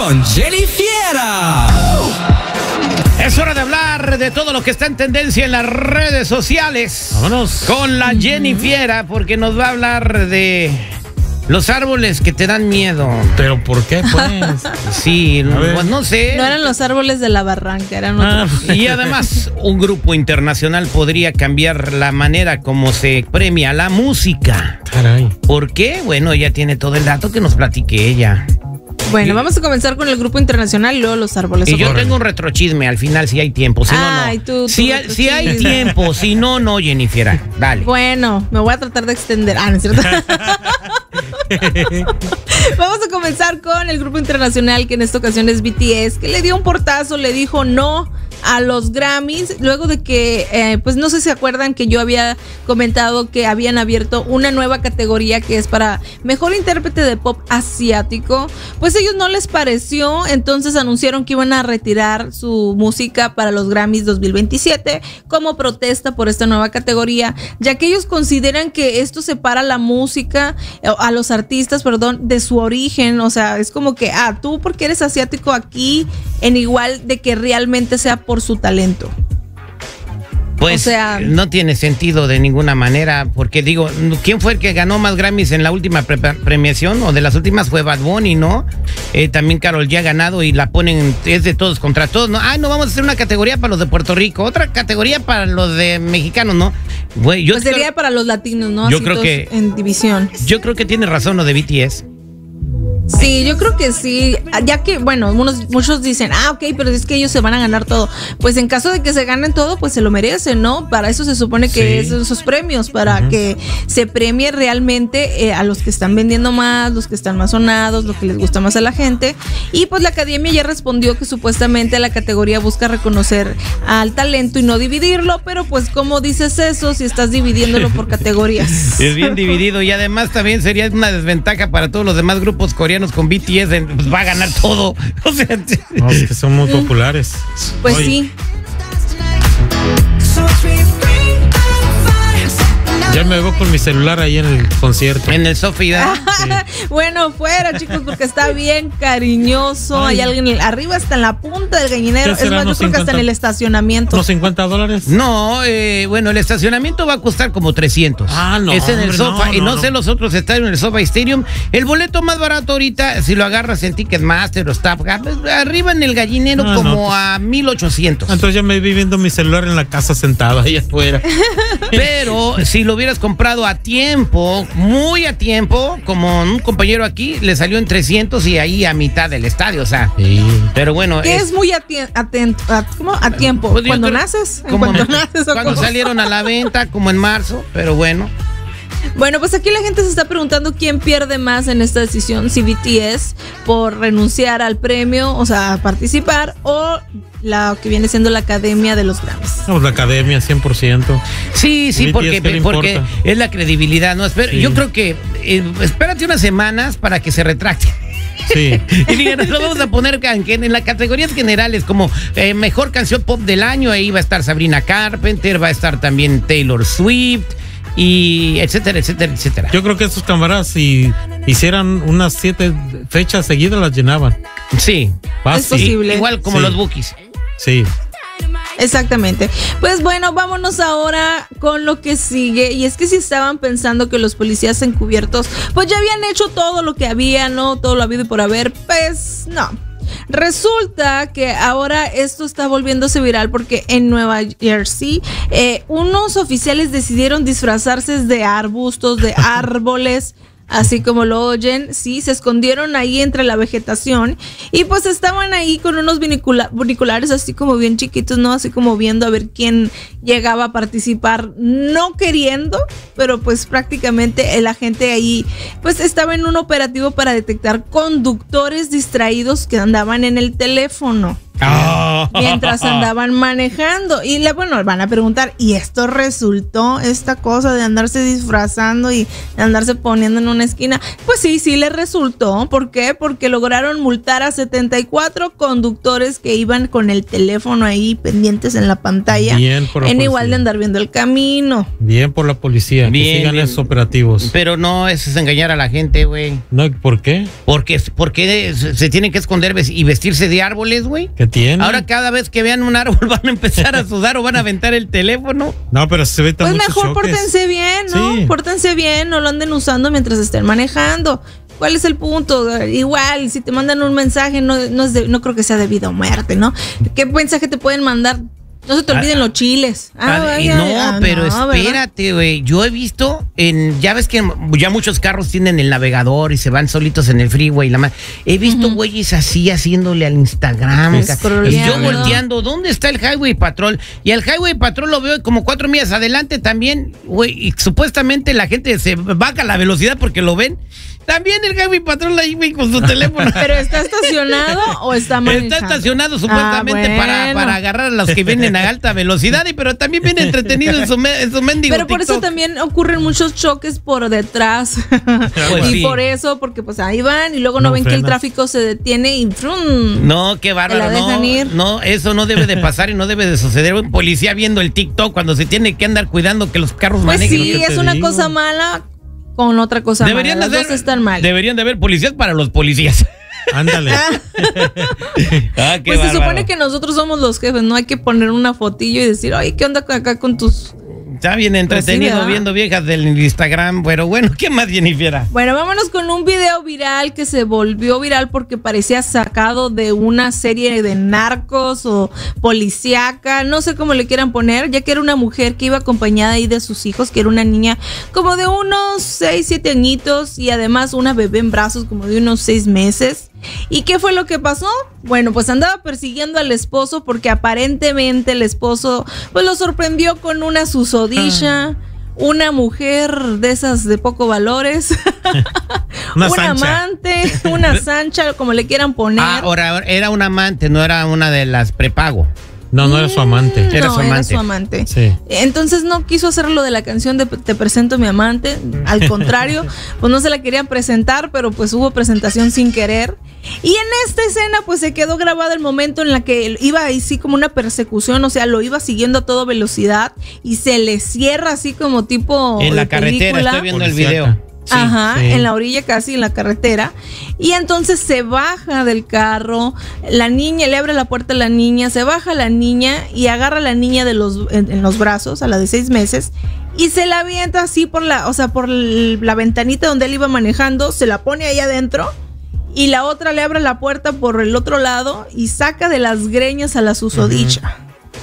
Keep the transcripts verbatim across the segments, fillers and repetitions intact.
con Jenny Fiera. Es hora de hablar de todo lo que está en tendencia en las redes sociales. Vámonos. Con la Jenny Fiera, porque nos va a hablar de los árboles que te dan miedo. ¿Pero por qué, pues? Sí, pues no sé. No eran los árboles de la barranca, eran otros. Ah, y además, un grupo internacional podría cambiar la manera como se premia la música. Caray. ¿Por qué? Bueno, ella tiene todo el dato que nos platique ella. Bueno, y vamos a comenzar con el grupo internacional y luego los árboles. Y yo tengo un retrochisme al final, si hay tiempo. Si Ay, no, no. Tú, tú si, hay, si hay tiempo, si no, no, Jennifer. Dale. Bueno, me voy a tratar de extender. Ah, ¿no es cierto? Vamos a comenzar con el grupo internacional, que en esta ocasión es B T S, que le dio un portazo, le dijo no a los Grammys, luego de que, eh, pues no sé si se acuerdan que yo había comentado que habían abierto una nueva categoría que es para mejor intérprete de pop asiático. Pues a ellos no les pareció, entonces anunciaron que iban a retirar su música para los Grammys dos mil veintisiete como protesta por esta nueva categoría, ya que ellos consideran que esto separa la música, a los artistas, perdón, de su origen. O sea, es como que, ah, tú porque eres asiático aquí, en igual de que realmente sea por su talento. Pues o sea, no tiene sentido de ninguna manera, porque digo, ¿quién fue el que ganó más Grammys en la última pre premiación? O de las últimas fue Bad Bunny, ¿no? Eh, también Karol G ha ganado y la ponen, es de todos contra todos, ¿no? Ah, no, vamos a hacer una categoría para los de Puerto Rico, otra categoría para los de mexicanos, ¿no? Güey, yo pues sería creo, para los latinos, ¿no? Yo Así creo que en división. Yo creo que tiene razón lo de B T S. Sí, yo creo que sí, ya que, bueno, unos, muchos dicen, ah, ok, pero es que ellos se van a ganar todo. Pues en caso de que se ganen todo, pues se lo merecen, ¿no? Para eso se supone que sí. es esos premios, para uh-huh. que se premie realmente eh, a los que están vendiendo más, los que están más sonados, lo que les gusta más a la gente. Y pues la academia ya respondió que supuestamente la categoría busca reconocer al talento y no dividirlo, pero pues ¿cómo dices eso si estás dividiéndolo por categorías? Es bien dividido y además también sería una desventaja para todos los demás grupos coreanos con B T S, pues va a ganar todo. O sea, no, es que son muy populares. Pues Hoy. sí. Ya me veo con mi celular ahí en el concierto. En el Sofía. Sí. Bueno, fuera, chicos, porque está bien cariñoso. Ay. Hay alguien arriba, hasta en la punta del gallinero. Es más, yo creo que hasta en el estacionamiento. ¿Unos cincuenta dólares? No, eh, bueno, el estacionamiento va a costar como trescientos. Ah, no. Es en el hombre, Sofa. no, y no, no, no sé los otros estadios en el Sofa Stadium. El boleto más barato ahorita, si lo agarras en Ticketmaster o Staff, arriba en el gallinero, ah, como no, pues, a mil ochocientos. Entonces ya me vi viendo mi celular en la casa sentado ahí afuera. Pero si lo hubieras comprado a tiempo, muy a tiempo, como un compañero aquí, le salió en trescientos y ahí a mitad del estadio, o sea. Sí. Pero bueno. ¿Qué es, es muy atento, a, ¿cómo? A tiempo? Pues ¿Cuando creo, naces? Como, ¿Cuando naces? Cuando ¿cómo? Salieron a la venta, como en marzo, pero bueno. Bueno, pues aquí la gente se está preguntando quién pierde más en esta decisión, si B T S por renunciar al premio, o sea, a participar, o la que viene siendo la Academia de los Grammys. No, la Academia, cien por ciento. Sí, sí, porque, porque es la credibilidad, ¿no? Espera, sí. Yo creo que eh, espérate unas semanas para que se retracte. Sí. Y digan, lo vamos a poner en las categorías generales como eh, mejor canción pop del año. Ahí va a estar Sabrina Carpenter, va a estar también Taylor Swift, y etcétera, etcétera, etcétera. Yo creo que estos camaradas, si hicieran unas siete fechas seguidas, las llenaban. Sí, fácil. Es posible. Igual como sí. los Bookies. Sí. Exactamente. Pues bueno, vámonos ahora con lo que sigue. Y es que si estaban pensando que los policías encubiertos pues ya habían hecho todo lo que había, ¿no? Todo lo habido y por haber, pues no. Resulta que ahora esto está volviéndose viral porque en Nueva Jersey eh, unos oficiales decidieron disfrazarse de arbustos, de árboles, así como lo oyen. Sí, se escondieron ahí entre la vegetación y pues estaban ahí con unos vinicula- auriculares así como bien chiquitos, ¿no? Así como viendo a ver quién llegaba a participar, no queriendo, pero pues prácticamente la gente ahí pues estaba en un operativo para detectar conductores distraídos que andaban en el teléfono. Oh. Mientras andaban manejando. Y le, bueno, van a preguntar, ¿y esto resultó esta cosa de andarse disfrazando y de andarse poniendo en una esquina? Pues sí, sí le resultó. ¿Por qué? Porque lograron multar a setenta y cuatro conductores que iban con el teléfono ahí pendientes en la pantalla. Bien por la en policía. Igual de andar viendo el camino. Bien por la policía, Bien, que sigan bien. esos operativos. Pero no, eso es engañar a la gente, güey. No, ¿por qué? Porque, porque se, se tienen que esconder ves- y vestirse de árboles, güey. ¿Qué tiene? Ahora cada vez que vean un árbol van a empezar a sudar o van a aventar el teléfono. No, pero se ve tan Pues muchos mejor choques. pórtense bien, ¿no? Sí. Pórtense bien, no lo anden usando mientras estén manejando. ¿Cuál es el punto? Igual, si te mandan un mensaje, no, no, es de- no creo que sea de vida o muerte, ¿no? ¿Qué mensaje te pueden mandar? No se te olviden Ah, los chiles. Ah, Ah, y vaya, no, ah, pero no, ¿verdad? espérate, güey. Yo he visto en, ya ves que ya muchos carros tienen el navegador y se van solitos en el freeway. La ma- He visto güeyes así haciéndole al Instagram. Es- ca- es y yo cierto. volteando, ¿dónde está el Highway Patrol? Y el Highway Patrol lo veo como cuatro millas adelante también, güey. Y supuestamente la gente se baja la velocidad porque lo ven. También el Highway Patrol ahí, güey, con su teléfono. ¿Pero está estacionado o está manejando? Está estacionado supuestamente Ah, para, bueno. para agarrar a los que vienen a alta velocidad, y pero también viene entretenido en su, me- en su mendigo Pero por eso TikTok. también ocurren muchos choques por detrás. Pues y sí. por eso, porque pues ahí van y luego no, No ven que el frenas. tráfico se detiene y ¡frum! No, qué bárbaro, Te la no, dejan ir. no, eso no debe de pasar y no debe de suceder. Un policía viendo el TikTok cuando se tiene que andar cuidando que los carros Pues manejen. sí, lo que te es una digo. cosa mala con otra cosa Deberían mala. de Las haber, dos están mal. deberían de haber policías para los policías. Ándale. Ah, qué Pues se bárbaro. supone que nosotros somos los jefes, no hay que poner una fotillo y decir, ay, ¿qué onda acá con tus...? Está bien entretenido Pues sí, ¿verdad? viendo viejas del Instagram, pero bueno, ¿qué más, Jennifer? Bueno, vámonos con un video viral que se volvió viral porque parecía sacado de una serie de narcos o policíaca, no sé cómo le quieran poner, ya que era una mujer que iba acompañada ahí de sus hijos, que era una niña como de unos seis, siete añitos y además una bebé en brazos como de unos seis meses. ¿Y qué fue lo que pasó? Bueno, pues andaba persiguiendo al esposo porque aparentemente el esposo pues lo sorprendió con una susodicha, una mujer de esas de poco valores, Una un sancha. amante, una sancha, como le quieran poner. Ah, ahora era un amante, no era una de las prepago. No, no era su amante. Era no, su era amante. su amante. Sí. Entonces no quiso hacer lo de la canción de Te presento a mi amante, al contrario, pues no se la querían presentar, pero pues hubo presentación sin querer. Y en esta escena pues se quedó grabado el momento en la que él iba así como una persecución, o sea, lo iba siguiendo a toda velocidad y se le cierra así como tipo En la de carretera, película. estoy viendo el Policíaca. video. Sí, Ajá, sí. en la orilla casi, en la carretera. Y entonces se baja del carro, la niña, le abre la puerta a la niña, se baja la niña y agarra a la niña de los, en, en los brazos, a la de seis meses, y se la avienta así por la, o sea, por l- la ventanita donde él iba manejando, se la pone ahí adentro, y la otra le abre la puerta por el otro lado y saca de las greñas a la susodicha.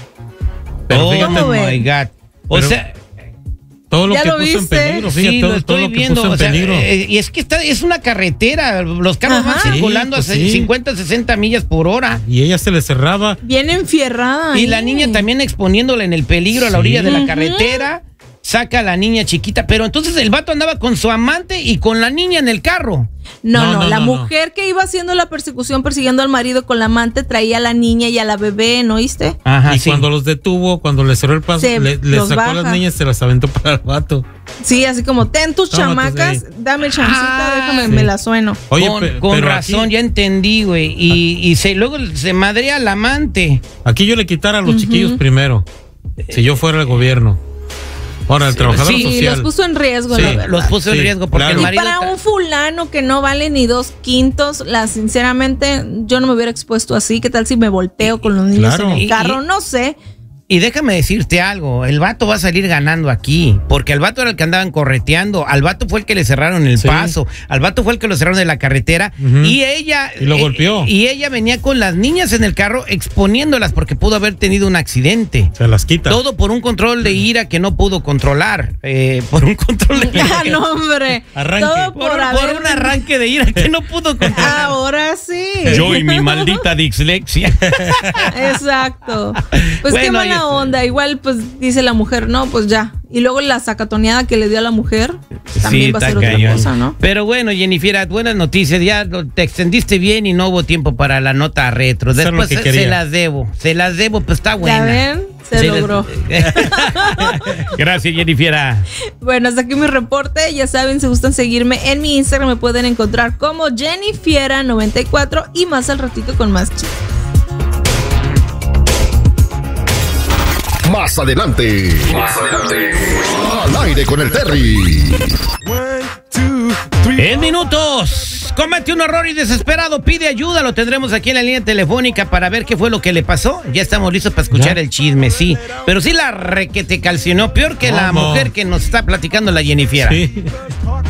Pero Oh fíjate, ¿Cómo my ven? God. O Pero- sea, todo lo ¿Ya que lo puso en viste? peligro, fíjate, sí, todo, lo estoy todo lo que viendo. puso en O sea, peligro. eh, y es que está, es una carretera. Los carros Ajá. van circulando Sí, pues a sí. cincuenta, sesenta millas por hora. Y ella se le cerraba. Bien enfierrada. Y ahí. la niña también exponiéndola en el peligro a la Sí. orilla de la Ujú. carretera. Saca a la niña chiquita. Pero entonces el vato andaba con su amante y con la niña en el carro. No, No, no, no, la no, mujer que iba haciendo la persecución persiguiendo al marido con la amante traía a la niña y a la bebé, ¿no oíste? Ajá, y cuando los detuvo, cuando le cerró el paso, Se le, le los sacó a baja. las niñas y se las aventó para el vato. Sí, así como, ten tus Toma, chamacas, pues, dame chancita, Ah, déjame, sí. me la sueno. Oye, con pe- con pero razón, aquí, ya entendí, güey. Y, y se, luego se madrea al amante. aquí yo le quitara a los chiquillos primero, si yo fuera el gobierno. Ahora, el trabajador sí, Y social. los puso en riesgo, Sí, la verdad. Los puso en Sí, riesgo porque claro. el Y marido. para ta- un fulano que no vale ni dos quintos, la sinceramente, yo no me hubiera expuesto así. ¿Qué tal si me volteo con los niños Claro. en Y- el carro? y- No sé. Y déjame decirte algo, el vato va a salir ganando aquí, porque al vato era el que andaban correteando, al vato fue el que le cerraron el Sí. paso, al vato fue el que lo cerraron de la carretera, Ujú. y ella... Y lo golpeó. Y ella venía con las niñas en el carro exponiéndolas porque pudo haber tenido un accidente. Se las quita. Todo por un control de ira que no pudo controlar, eh, por un control de ira. Ah, no, hombre. Arranque. Todo Por, por, un- haber... por un arranque de ira que no pudo controlar. Ahora sí. Yo y mi maldita dislexia. Exacto. Pues Bueno, qué mala ya- onda. Igual, pues dice la mujer, no, pues ya. Y luego la sacatoneada que le dio a la mujer, también Sí, va a está ser otra cañón. cosa, ¿no? Pero bueno, Jennifer, buenas noticias. Ya lo- te extendiste bien y no hubo tiempo para la nota retro. Eso es lo Después que se, quería. se las debo. Se las debo, pues está buena. ¿Ya ven? Se, Se las- logró. Gracias, Jennifer. Bueno, hasta aquí mi reporte. Ya saben, si gustan seguirme en mi Instagram, me pueden encontrar como Jennifiera noventa y cuatro y más al ratito con más chistes. Más adelante. Más adelante. Al aire con el Terry. En minutos, comete un error y desesperado pide ayuda. Lo tendremos aquí en la línea telefónica para ver qué fue lo que le pasó. Ya estamos listos para escuchar ¿Ya? el chisme, sí. Pero sí la requete calcinó, peor que la ¿Cómo? mujer que nos está platicando la Jennifer. Sí.